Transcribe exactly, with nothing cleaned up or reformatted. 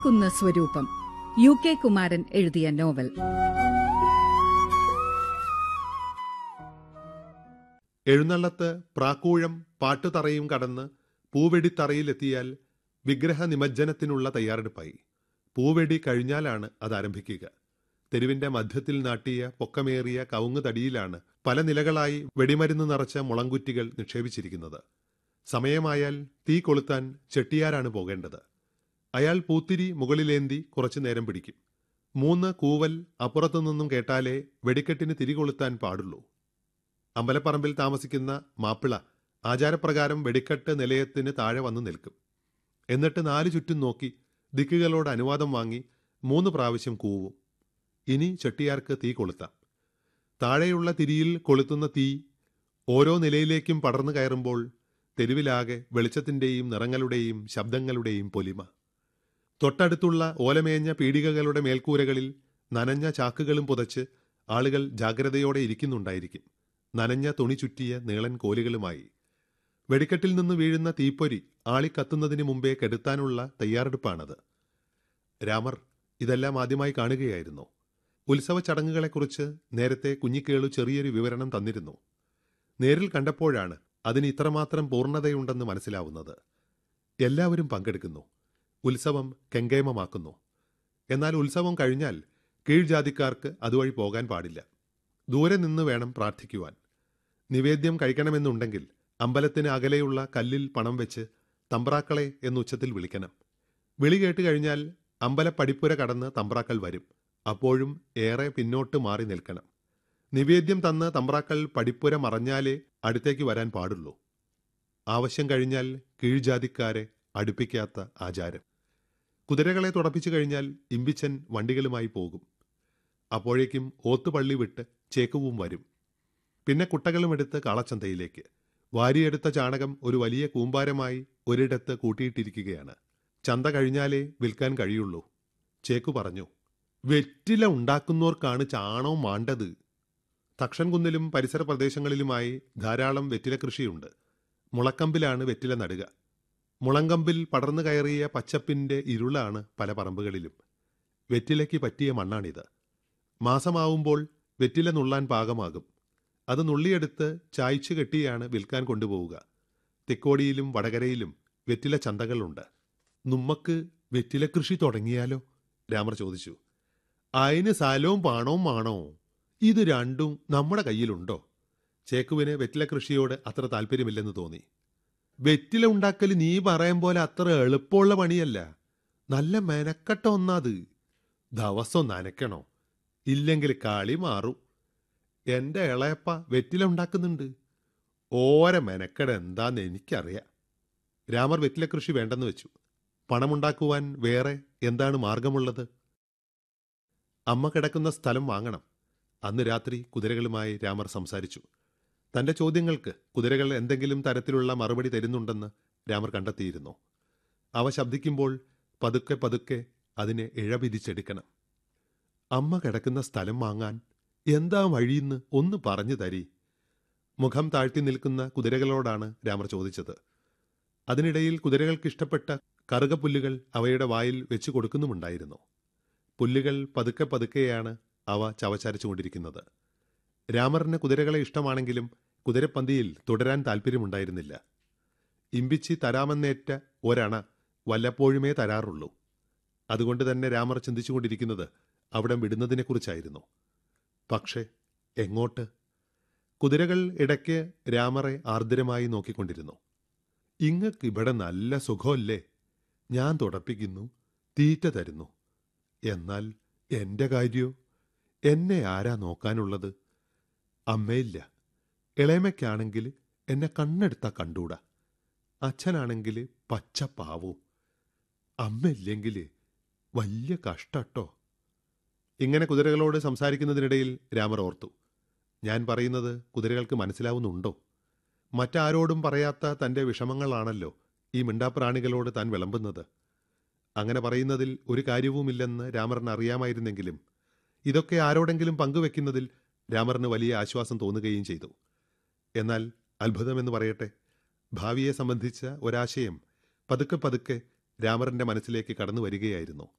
കുന്ന സ്വരൂപം U K Kumaran എഴുതിയ നോവൽ. എഴുന്നള്ളത്ത് പ്രാക്കൂഴം പാട്ടുതറയും കടന്ന് പൂവെടിത്തറയിലെത്തിയാൽ വിഗ്രഹ നിമജ്ജനത്തിനുള്ള തയ്യാറെടുപ്പായി. പൂവെടി കഴിഞ്ഞാലാണ് അത് ആരംഭിക്കുക. തെരുവിന്റെ മധ്യത്തിൽ നാട്ടിയ പൊക്കമേറിയ കവുങ്ങ് തടിയിലാണ് പല നിലകളായി വെടിമരുന്ന് നിറച്ച മുളങ്കുറ്റികൾ നിക്ഷേപിച്ചിരിക്കുന്നത്. സമയമായാൽ തീ കൊളുത്താൻ ചെട്ടിയാരാണ് പോകേണ്ടത്. അയാൾ പൂത്തിരി മുകളിലേന്തി കുറച്ചു നേരം പിടിക്കും. മൂന്ന് കൂവൽ അപ്പുറത്തുനിന്നും കേട്ടാലേ വെടിക്കെട്ടിന് തിരികൊളുത്താൻ പാടുള്ളൂ. അമ്പലപ്പറമ്പിൽ താമസിക്കുന്ന മാപ്പിള ആചാരപ്രകാരം വെടിക്കെട്ട് നിലയത്തിന് താഴെ വന്നു നിൽക്കും. എന്നിട്ട് നാലു ചുറ്റും നോക്കി ദിക്കുകളോട് അനുവാദം വാങ്ങി മൂന്ന് പ്രാവശ്യം കൂവും. ഇനി ചെട്ടിയാർക്ക് തീ കൊളുത്താം. താഴെയുള്ള തിരിയിൽ കൊളുത്തുന്ന തീ ഓരോ നിലയിലേക്കും പടർന്നു കയറുമ്പോൾ തെരുവിലാകെ വെളിച്ചത്തിന്റെയും നിറങ്ങളുടെയും ശബ്ദങ്ങളുടെയും പൊലിമ. തൊട്ടടുത്തുള്ള ഓലമേഞ്ഞ പീടികകളുടെ മേൽക്കൂരകളിൽ നനഞ്ഞ ചാക്കുകളും പുതച്ച് ആളുകൾ ജാഗ്രതയോടെ ഇരിക്കുന്നുണ്ടായിരിക്കും, നനഞ്ഞ തുണി ചുറ്റിയ നീളൻ കോലുകളുമായി. വെടിക്കെട്ടിൽ നിന്ന് വീഴുന്ന തീപ്പൊരി ആളിക്കത്തുന്നതിന് മുമ്പേ കെടുത്താനുള്ള തയ്യാറെടുപ്പാണത്. രാമർ ഇതെല്ലാം ആദ്യമായി കാണുകയായിരുന്നു. ഉത്സവ ചടങ്ങുകളെക്കുറിച്ച് നേരത്തെ കുഞ്ഞിക്കേളു ചെറിയൊരു വിവരണം തന്നിരുന്നു. നേരിൽ കണ്ടപ്പോഴാണ് അതിന് ഇത്രമാത്രം പൂർണ്ണതയുണ്ടെന്ന് മനസ്സിലാവുന്നത്. എല്ലാവരും പങ്കെടുക്കുന്നു, ഉത്സവം കെങ്കേമമാക്കുന്നു. എന്നാൽ ഉത്സവം കഴിഞ്ഞാൽ കീഴ്ജാതിക്കാർക്ക് അതുവഴി പോകാൻ പാടില്ല. ദൂരെ നിന്ന് വേണം പ്രാർത്ഥിക്കുവാൻ. നിവേദ്യം കഴിക്കണമെന്നുണ്ടെങ്കിൽ അമ്പലത്തിന് അകലെയുള്ള കല്ലിൽ പണം വെച്ച് തമ്പ്രാക്കളെ എന്നുച്ചത്തിൽ വിളിക്കണം. വിളി കേട്ട് കഴിഞ്ഞാൽ അമ്പലപ്പടിപ്പുര കടന്ന് തമ്പ്രാക്കൾ വരും. അപ്പോഴും ഏറെ പിന്നോട്ട് മാറി നിൽക്കണം. നിവേദ്യം തന്ന് തമ്പ്രാക്കൾ പടിപ്പുര മറഞ്ഞാലേ അടുത്തേക്ക് വരാൻ പാടുള്ളൂ. ആവശ്യം കഴിഞ്ഞാൽ കീഴ്ജാതിക്കാരെ അടുപ്പിക്കാത്ത ആചാരം. കുതിരകളെ തുടപ്പിച്ചു കഴിഞ്ഞാൽ ഇമ്പിച്ചൻ വണ്ടികളുമായി പോകും. അപ്പോഴേക്കും ഓത്തുപള്ളി വിട്ട് ചേക്കുവും വരും. പിന്നെ കുട്ടകളുമെടുത്ത് കാളച്ചന്തയിലേക്ക്. വാരിയെടുത്ത ചാണകം ഒരു വലിയ കൂമ്പാരമായി ഒരിടത്ത് കൂട്ടിയിട്ടിരിക്കുകയാണ്. ചന്ത കഴിഞ്ഞാലേ വിൽക്കാൻ കഴിയുള്ളൂ. ചേക്കു പറഞ്ഞു, വെറ്റില ഉണ്ടാക്കുന്നവർക്കാണ് ചാണകം മാണ്ടത്. തക്ഷൻകുന്നിലും പരിസര പ്രദേശങ്ങളിലുമായി ധാരാളം വെറ്റില കൃഷിയുണ്ട്. മുളക്കമ്പിലാണ് വെറ്റില നടുക. മുളങ്കമ്പിൽ പടർന്നു കയറിയ പച്ചപ്പിന്റെ ഇരുളാണ് പല പറമ്പുകളിലും. വെറ്റിലയ്ക്ക് പറ്റിയ മണ്ണാണിത്. മാസമാവുമ്പോൾ വെറ്റില നുള്ളാൻ പാകമാകും. അത് നുള്ളിയെടുത്ത് ചായ്ച്ചു കെട്ടിയാണ് വിൽക്കാൻ കൊണ്ടുപോവുക. തെക്കോടിയിലും വടകരയിലും വെറ്റില ചന്തകളുണ്ട്. നമ്മക്ക് വെറ്റില കൃഷി തുടങ്ങിയാലോ? രാമർ ചോദിച്ചു. അതിന് സ്ഥലവും പണവും ആണോ? ഇത് രണ്ടും നമ്മുടെ കയ്യിലുണ്ടോ? ചേക്കുവിന് വെറ്റില കൃഷിയോട് അത്ര താല്പര്യമില്ലെന്ന് തോന്നി. വെറ്റില ഉണ്ടാക്കൽ നീ പറയും പോലെ അത്ര എളുപ്പമുള്ള പണിയല്ല. നല്ല മെനക്കെട്ട ഒന്നാത്. ദിവസം നനയ്ക്കണോ? ഇല്ലെങ്കിൽ കളി മാറും. എന്റെ ഇളയപ്പ വെറ്റില ഉണ്ടാക്കുന്നുണ്ട്. ഓര മെനക്കെട എന്താന്ന് എനിക്കറിയാം. രാമർ വെറ്റില കൃഷി വേണ്ടെന്ന് വെച്ചു. പണമുണ്ടാക്കുവാൻ വേറെ എന്താണ് മാർഗമുള്ളത്? അമ്മ കിടക്കുന്ന സ്ഥലം വാങ്ങണം. അന്ന് രാത്രി കുതിരകളുമായി രാമർ സംസാരിച്ചു. തന്റെ ചോദ്യങ്ങൾക്ക് കുതിരകൾ എന്തെങ്കിലും തരത്തിലുള്ള മറുപടി തരുന്നുണ്ടെന്ന് രാമർ കണ്ടെത്തിയിരുന്നു. അവ ശബ്ദിക്കുമ്പോൾ പതുക്കെ പതുക്കെ അതിനെ ഇഴപിരിച്ചെടുക്കണം. അമ്മ കിടക്കുന്ന സ്ഥലം വാങ്ങാൻ എന്താ വഴിയെന്ന് ഒന്ന് പറഞ്ഞു തരീ. മുഖം താഴ്ത്തി നിൽക്കുന്ന കുതിരകളോടാണ് രാമർ ചോദിച്ചത്. അതിനിടയിൽ കുതിരകൾക്കിഷ്ടപ്പെട്ട കറുകപ്പുല്ലുകൾ അവയുടെ വായിൽ വെച്ചു കൊടുക്കുന്നുമുണ്ടായിരുന്നു. പുല്ലുകൾ പതുക്കെ പതുക്കെയാണ് അവ ചവച്ചരച്ചുകൊണ്ടിരിക്കുന്നത്. രാമറിന് കുതിരകളെ ഇഷ്ടമാണെങ്കിലും കുതിരപ്പന്തിയിൽ തുടരാൻ താല്പര്യമുണ്ടായിരുന്നില്ല. ഇമ്പിച്ചി തരാമെന്നേറ്റ ഒരണ വല്ലപ്പോഴുമേ തരാറുള്ളൂ. അതുകൊണ്ട് തന്നെ രാമർ ചിന്തിച്ചുകൊണ്ടിരിക്കുന്നത് അവിടം വിടുന്നതിനെക്കുറിച്ചായിരുന്നു. പക്ഷേ എങ്ങോട്ട്? കുതിരകൾ ഇടയ്ക്ക് രാമറെ ആർദ്രമായി നോക്കിക്കൊണ്ടിരുന്നു. ഇങ്ങക്ക് ഇവിടെ നല്ല സുഖമല്ലേ? ഞാൻ തുടപ്പിക്കുന്നു, തീറ്റ തരുന്നു. എന്നാൽ എന്റെ കാര്യോ? എന്നെ ആരാ നോക്കാനുള്ളത്? അമ്മയില്ല. ഇളയമയ്ക്കാണെങ്കിൽ എന്നെ കണ്ണെടുത്താ കണ്ടൂടാ. അച്ഛനാണെങ്കിൽ പച്ചപ്പാവൂ. അമ്മയില്ലെങ്കിൽ വലിയ കഷ്ടട്ടോ. ഇങ്ങനെ കുതിരകളോട് സംസാരിക്കുന്നതിനിടയിൽ രാമർ ഓർത്തു, ഞാൻ പറയുന്നത് കുതിരകൾക്ക് മനസ്സിലാവുന്നുണ്ടോ? മറ്റാരോടും പറയാത്ത തൻ്റെ വിഷമങ്ങളാണല്ലോ ഈ മിണ്ടാപ്രാണികളോട് താൻ വിളമ്പുന്നത്. അങ്ങനെ പറയുന്നതിൽ ഒരു കാര്യവുമില്ലെന്ന് രാമറിന് അറിയാമായിരുന്നെങ്കിലും ഇതൊക്കെ ആരോടെങ്കിലും പങ്കുവെക്കുന്നതിൽ രാമറിന് വലിയ ആശ്വാസം തോന്നുകയും ചെയ്തു. എന്നാൽ അത്ഭുതമെന്ന് പറയട്ടെ, ഭാവിയെ സംബന്ധിച്ച ഒരാശയം പതുക്കെ പതുക്കെ രാമറിന്റെ മനസ്സിലേക്ക് കടന്നു വരികയായിരുന്നു.